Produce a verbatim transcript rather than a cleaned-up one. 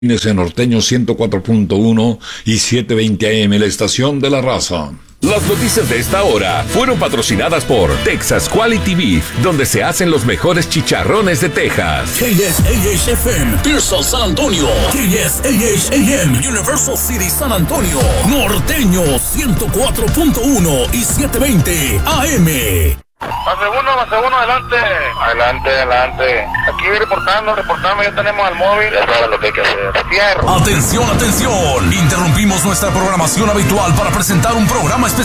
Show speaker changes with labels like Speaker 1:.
Speaker 1: En Norteño ciento cuatro punto uno y setecientos veinte A M, la estación de la raza.
Speaker 2: Las noticias de esta hora fueron patrocinadas por Texas Quality Beef, donde se hacen los mejores chicharrones de Texas.
Speaker 3: K S A H F M, Pearsall, San Antonio. K S A H A M, Universal City, San Antonio. Norteño ciento cuatro punto uno y setecientos veinte A M.
Speaker 4: Base uno, base uno, adelante. Adelante, adelante. Aquí reportando, reportando, ya tenemos al móvil. Ya sabes lo que hay que hacer. Fierro.
Speaker 3: Atención, atención. Interrumpimos nuestra programación habitual para presentar un programa especial.